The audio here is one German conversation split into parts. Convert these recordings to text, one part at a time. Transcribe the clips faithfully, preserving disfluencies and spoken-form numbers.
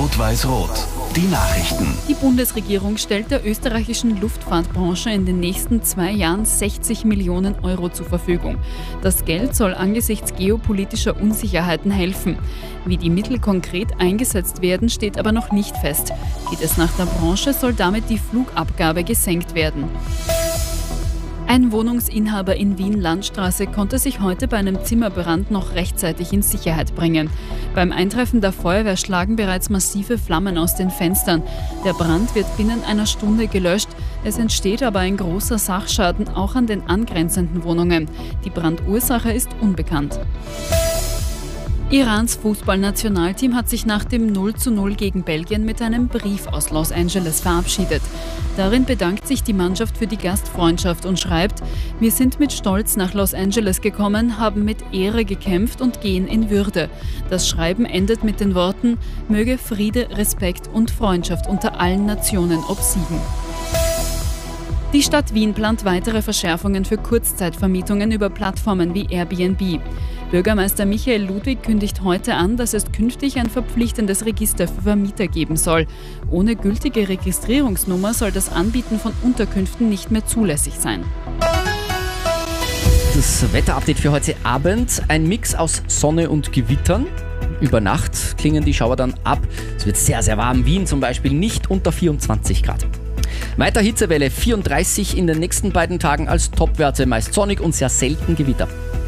Rot-Weiß-Rot. Die Nachrichten. Die Bundesregierung stellt der österreichischen Luftfahrtbranche in den nächsten zwei Jahren sechzig Millionen Euro zur Verfügung. Das Geld soll angesichts geopolitischer Unsicherheiten helfen. Wie die Mittel konkret eingesetzt werden, steht aber noch nicht fest. Geht es nach der Branche, soll damit die Flugabgabe gesenkt werden. Ein Wohnungsinhaber in Wien-Landstraße konnte sich heute bei einem Zimmerbrand noch rechtzeitig in Sicherheit bringen. Beim Eintreffen der Feuerwehr schlagen bereits massive Flammen aus den Fenstern. Der Brand wird binnen einer Stunde gelöscht. Es entsteht aber ein großer Sachschaden auch an den angrenzenden Wohnungen. Die Brandursache ist unbekannt. Irans Fußballnationalteam hat sich nach dem null zu null gegen Belgien mit einem Brief aus Los Angeles verabschiedet. Darin bedankt sich die Mannschaft für die Gastfreundschaft und schreibt: Wir sind mit Stolz nach Los Angeles gekommen, haben mit Ehre gekämpft und gehen in Würde. Das Schreiben endet mit den Worten: Möge Friede, Respekt und Freundschaft unter allen Nationen obsiegen. Die Stadt Wien plant weitere Verschärfungen für Kurzzeitvermietungen über Plattformen wie Airbnb. Bürgermeister Michael Ludwig kündigt heute an, dass es künftig ein verpflichtendes Register für Vermieter geben soll. Ohne gültige Registrierungsnummer soll das Anbieten von Unterkünften nicht mehr zulässig sein. Das Wetterupdate für heute Abend: ein Mix aus Sonne und Gewittern. Über Nacht klingen die Schauer dann ab. Es wird sehr, sehr warm. Wien zum Beispiel nicht unter vierundzwanzig Grad. Weiter Hitzewelle, vierunddreißig in den nächsten beiden Tagen als Topwerte, meist sonnig und sehr selten Gewitter.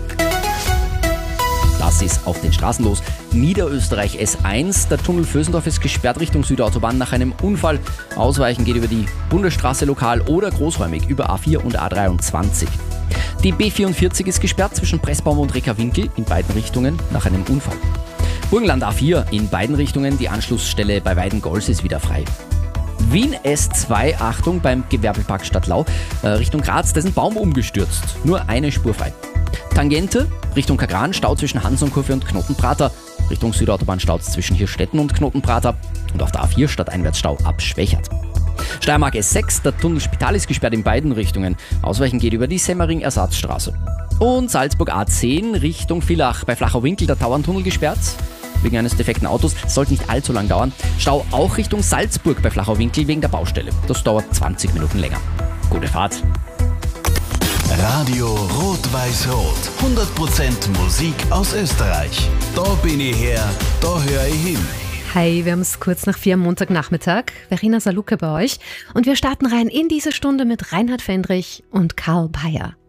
Das ist auf den Straßen los. Niederösterreich S eins, der Tunnel Vösendorf ist gesperrt Richtung Südautobahn nach einem Unfall. Ausweichen geht über die Bundesstraße lokal oder großräumig über A vier und A dreiundzwanzig. Die B vierundvierzig ist gesperrt zwischen Pressbaum und Reka-Winkel in beiden Richtungen nach einem Unfall. Burgenland A vier in beiden Richtungen, die Anschlussstelle bei Weidengols ist wieder frei. Wien S zwei, Achtung, beim Gewerbepark Stadtlau, äh, Richtung Graz, da ist ein Baum umgestürzt. Nur eine Spur frei. Tangente, Richtung Kagran, Stau zwischen Hansonkurve und Knotenprater. Richtung Südautobahn Staus zwischen Hirstetten und Knotenprater. Und auf der A vier Stadteinwärtsstau ab Schwächert. Steiermark S sechs, der Tunnel Spital ist gesperrt in beiden Richtungen. Ausweichen geht über die Semmering-Ersatzstraße. Und Salzburg A zehn, Richtung Villach, bei Flachau-Winkel, der Tauerntunnel gesperrt. Wegen eines defekten Autos, sollte nicht allzu lang dauern. Stau auch Richtung Salzburg bei Flachau-Winkel wegen der Baustelle. Das dauert zwanzig Minuten länger. Gute Fahrt. Radio Rot-Weiß-Rot. hundert Prozent Musik aus Österreich. Da bin ich her, da höre ich hin. Hi, wir haben es kurz nach vier am Montagnachmittag. Verena Saluke bei euch. Und wir starten rein in diese Stunde mit Reinhard Fendrich und Karl Bayer.